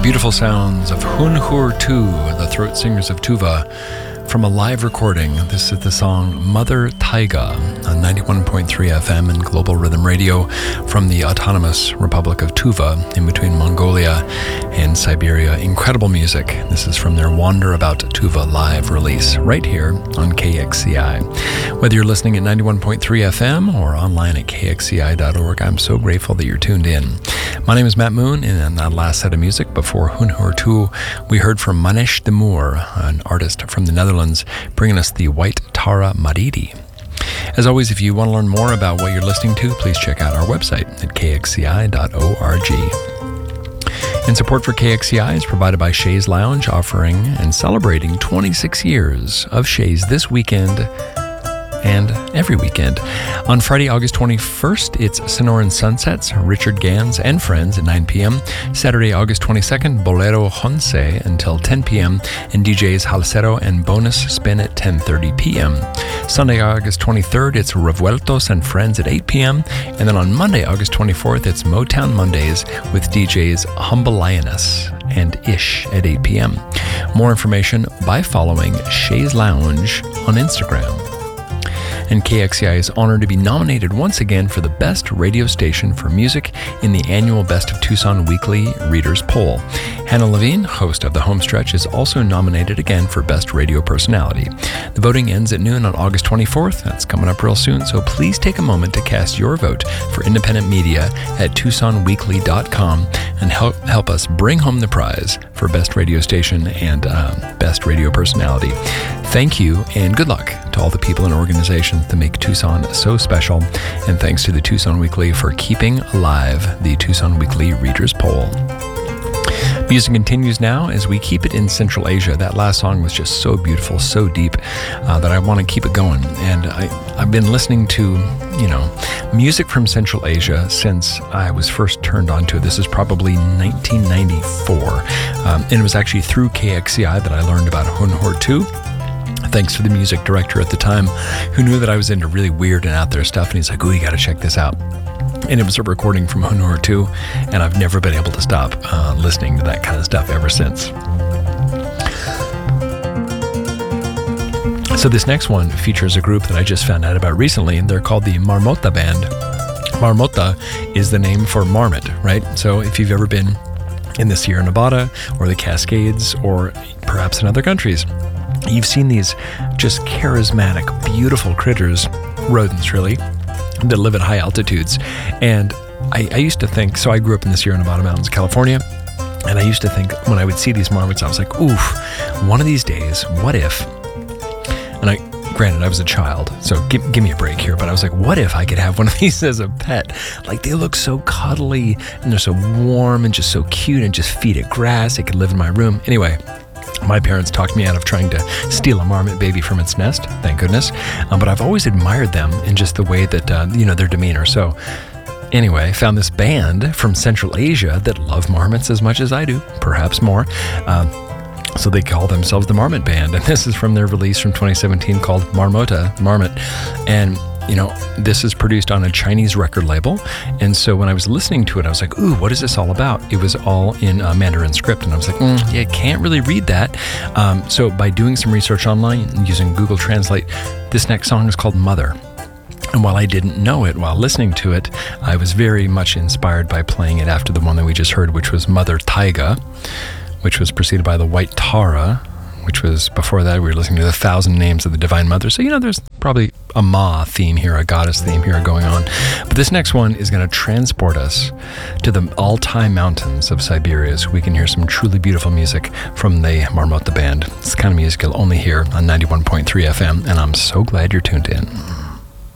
beautiful sounds of Hun Hur Tu, the throat singers of Tuva, from a live recording. This is the song Mother Taiga on 91.3 FM and Global Rhythm Radio from the Autonomous Republic of Tuva in between Mongolia and Siberia. Incredible music. This is from their Wander About Tuva live release right here on KXCI. Whether you're listening at 91.3 FM or online at kxci.org, I'm so grateful that you're tuned in. My name is Matt Moon, and in that last set of music before Hun Hur Tu, we heard from Manesh de Moor, an artist from the Netherlands, bringing us the White Tara Maridi. As always, if you want to learn more about what you're listening to, please check out our website at kxci.org. And support for KXCI is provided by Shays Lounge, offering and celebrating 26 years of Shays this weekend and every weekend. On Friday, August 21st, it's Sonoran Sunsets, Richard Gans and Friends at 9 p.m. Saturday, August 22nd, Bolero Honce until 10 p.m. and DJs Halcero and Bonus Spin at 10:30 p.m. Sunday, August 23rd, it's Revueltos and Friends at 8 p.m. And then on Monday, August 24th, it's Motown Mondays with DJs Humble Lioness and Ish at 8 p.m. More information by following Shays Lounge on Instagram. And KXCI is honored to be nominated once again for the Best Radio Station for Music in the annual Best of Tucson Weekly Readers Poll. Hannah Levine, host of The Homestretch, is also nominated again for Best Radio Personality. The voting ends at noon on August 24th. That's coming up real soon, so please take a moment to cast your vote for independent media at TucsonWeekly.com and help us bring home the prize for Best Radio Station and Best Radio Personality. Thank you and good luck to all the people and organizations that make Tucson so special. And thanks to the Tucson Weekly for keeping alive the Tucson Weekly Readers Poll. Music continues now as we keep it in Central Asia. That last song was just so beautiful, so deep, that I want to keep it going. And I've been listening to, music from Central Asia since I was first turned on to it. This is probably 1994. And it was actually through KXCI that I learned about Hun Hur Tu. Thanks to the music director at the time, who knew that I was into really weird and out there stuff. And he's like, "Oh, you got to check this out." And it was a recording from Hun Hur Tu, and I've never been able to stop listening to that kind of stuff ever since. So this next one features a group that I just found out about recently, and they're called the Marmota Band. Marmota is the name for marmot, right? So if you've ever been in the Sierra Nevada or the Cascades or perhaps in other countries, you've seen these just charismatic, beautiful critters, rodents really, that live at high altitudes. And I used to think, so I grew up in the Sierra Nevada mountains, California, and I used to think when I would see these marmots, I was like, oof, one of these days, what if, and granted, I was a child, so give me a break here, but I was like, what if I could have one of these as a pet? Like, they look so cuddly, and they're so warm, and just so cute, and just feed it grass. They could live in my room. Anyway, my parents talked me out of trying to steal a marmot baby from its nest, thank goodness. But I've always admired them in just the way that, their demeanor. So anyway, I found this band from Central Asia that love marmots as much as I do, perhaps more. So they call themselves the Marmot Band. And this is from their release from 2017 called Marmota, Marmot. And this is produced on a Chinese record label. And so when I was listening to it, I was like, ooh, what is this all about? It was all in Mandarin script. And I was like, yeah, can't really read that. So by doing some research online and using Google Translate, this next song is called Mother. And while I didn't know it while listening to it, I was very much inspired by playing it after the one that we just heard, which was Mother Taiga, which was preceded by the White Tara, which was before that. We were listening to the 1,000 Names of the Divine Mother. So, there's probably a Ma theme here, a goddess theme here going on. But this next one is going to transport us to the Altai Mountains of Siberia, so we can hear some truly beautiful music from the Marmota Band. It's the kind of music you'll only hear on 91.3 FM, and I'm so glad you're tuned in.